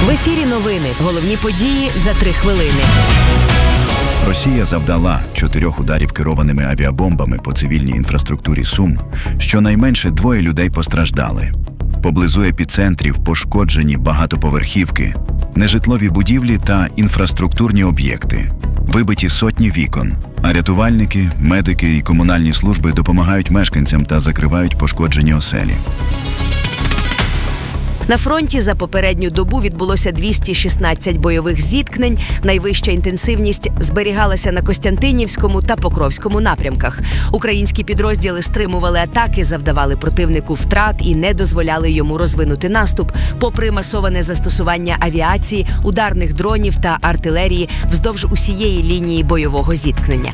В ефірі новини. Головні події за 3 хвилини. Росія завдала 4 ударів керованими авіабомбами по цивільній інфраструктурі Сум. Щонайменше 2 людей постраждали. Поблизу епіцентрів пошкоджені багатоповерхівки, нежитлові будівлі та інфраструктурні об'єкти. Вибиті сотні вікон, а рятувальники, медики і комунальні служби допомагають мешканцям та закривають пошкоджені оселі. На фронті за попередню добу відбулося 216 бойових зіткнень. Найвища інтенсивність зберігалася на Костянтинівському та Покровському напрямках. Українські підрозділи стримували атаки, завдавали противнику втрат і не дозволяли йому розвинути наступ, попри масоване застосування авіації, ударних дронів та артилерії вздовж усієї лінії бойового зіткнення.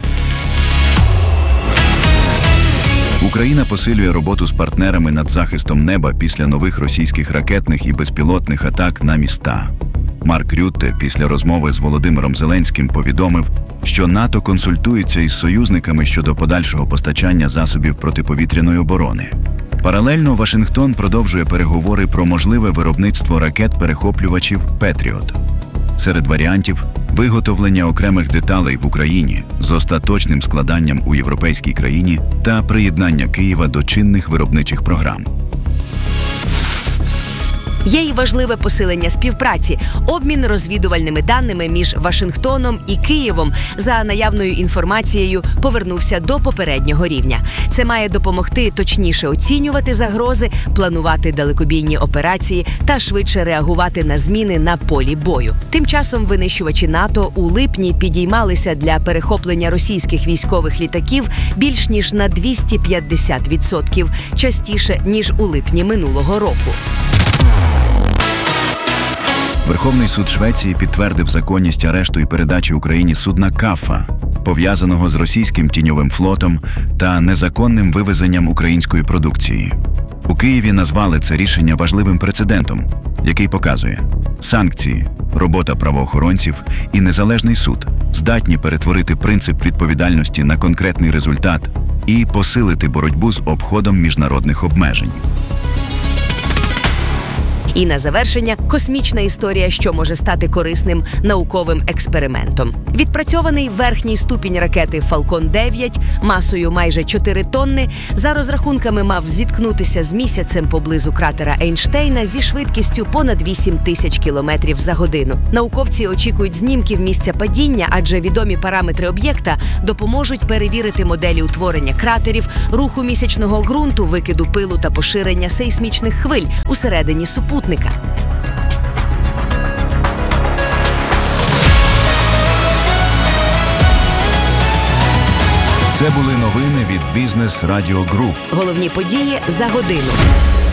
Україна посилює роботу з партнерами над захистом неба після нових російських ракетних і безпілотних атак на міста. Марк Рютте після розмови з Володимиром Зеленським повідомив, що НАТО консультується із союзниками щодо подальшого постачання засобів протиповітряної оборони. Паралельно Вашингтон продовжує переговори про можливе виробництво ракет-перехоплювачів «Петріот». Серед варіантів – виготовлення окремих деталей в Україні з остаточним складанням у європейській країні та приєднання Києва до чинних виробничих програм. Є й важливе посилення співпраці. Обмін розвідувальними даними між Вашингтоном і Києвом за наявною інформацією повернувся до попереднього рівня. Це має допомогти точніше оцінювати загрози, планувати далекобійні операції та швидше реагувати на зміни на полі бою. Тим часом винищувачі НАТО у липні підіймалися для перехоплення російських військових літаків більш ніж на 250% частіше, ніж у липні минулого року. Верховний суд Швеції підтвердив законність арешту і передачі Україні судна «Кафа», пов'язаного з російським тіньовим флотом та незаконним вивезенням української продукції. У Києві назвали це рішення важливим прецедентом, який показує – санкції, робота правоохоронців і незалежний суд здатні перетворити принцип відповідальності на конкретний результат і посилити боротьбу з обходом міжнародних обмежень. І на завершення – космічна історія, що може стати корисним науковим експериментом. Відпрацьований верхній ступінь ракети «Фалкон 9» масою майже 4 тонни за розрахунками мав зіткнутися з місяцем поблизу кратера Ейнштейна зі швидкістю понад 8000 км за годину. Науковці очікують знімків місця падіння, адже відомі параметри об'єкта допоможуть перевірити моделі утворення кратерів, руху місячного ґрунту, викиду пилу та поширення сейсмічних хвиль усередині супутника. Це були новини від Бізнес Радіо Груп. Головні події за годину.